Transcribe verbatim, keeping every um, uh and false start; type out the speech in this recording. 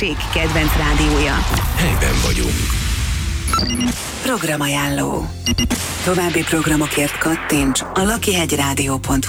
község kedvenc rádiója. Helyben vagyunk. Programajánló. További programokért kattints a lakihegyrádió pont hu